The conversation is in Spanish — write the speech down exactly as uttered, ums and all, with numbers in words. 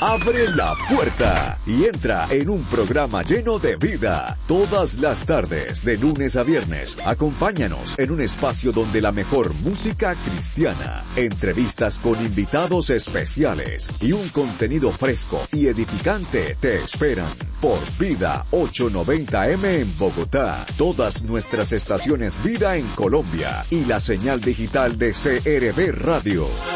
Abre la puerta y entra en un programa lleno de vida. Todas las tardes, de lunes a viernes, acompáñanos en un espacio donde la mejor música cristiana, entrevistas con invitados especiales y un contenido fresco y edificante te esperan. Por Vida ochocientos noventa eme en Bogotá, todas nuestras estaciones Vida en Colombia y la señal digital de C R V Radio.